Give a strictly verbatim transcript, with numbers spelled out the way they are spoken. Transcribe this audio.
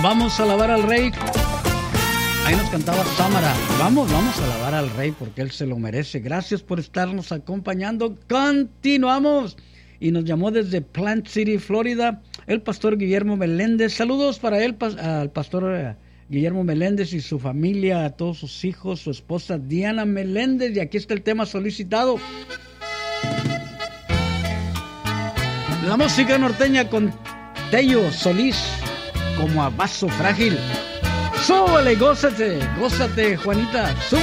Vamos a alabar al Rey. Ahí nos cantaba Samara. Vamos, vamos a alabar al Rey porque Él se lo merece. Gracias por estarnos acompañando. Continuamos. Y nos llamó desde Plant City, Florida, el pastor Guillermo Meléndez. Saludos para él, al pastor Guillermo Meléndez y su familia, a todos sus hijos, su esposa Diana Meléndez. Y aquí está el tema solicitado. La música norteña con Tello Solís, como a vaso frágil. Súbale, gózate, gózate, Juanita, súbale.